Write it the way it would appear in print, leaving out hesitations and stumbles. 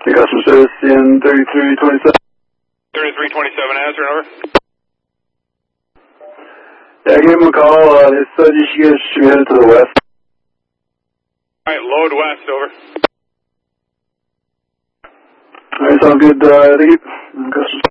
The customer service in 3327. 3327 answer, over. Yeah, I gave him a call. They said you should be headed to the west. Alright, load west, over. Alright, sounds good. Thank you. Customer